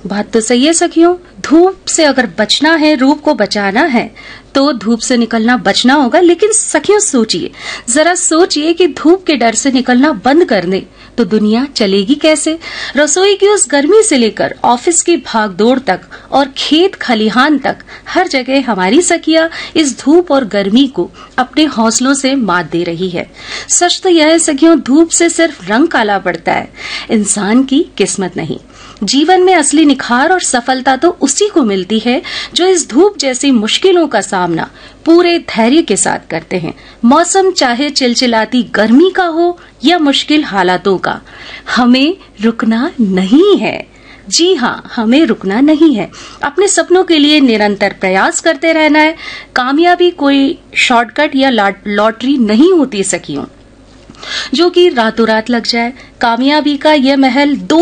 बात तो सही है सखियों, धूप से अगर बचना है, रूप को बचाना है तो धूप से निकलना बचना होगा। लेकिन सखियों सोचिए, जरा सोचिए कि धूप के डर से निकलना बंद कर दे तो दुनिया चलेगी कैसे। रसोई की उस गर्मी से लेकर ऑफिस की भागदौड़ तक और खेत खलिहान तक हर जगह हमारी सखियां इस धूप और गर्मी को अपने हौसलों से मात दे रही है। सच तो यह है सखियों, धूप से सिर्फ रंग काला पड़ता है, इंसान की किस्मत नहीं। जीवन में असली निखार और सफलता तो उसी को मिलती है जो इस धूप जैसी मुश्किलों का सामना पूरे धैर्य के साथ करते हैं। मौसम चाहे चिलचिलाती गर्मी का हो या मुश्किल हालातों का, हमें रुकना नहीं है। जी हाँ, हमें रुकना नहीं है। अपने सपनों के लिए निरंतर प्रयास करते रहना है। कामयाबी कोई शॉर्टकट या लॉटरी नहीं होती सखियों, जो कि रातों रात लग जाए। कामयाबी का यह महल 2